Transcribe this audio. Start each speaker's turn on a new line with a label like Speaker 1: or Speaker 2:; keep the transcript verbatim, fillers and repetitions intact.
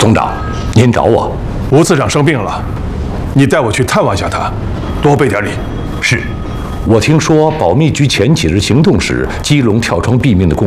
Speaker 1: 总长，您找我？
Speaker 2: 吴次长生病了，你带我去探望一下他，多备点礼。
Speaker 1: 是。我听说保密局前几日行动时，基隆跳窗毙命的共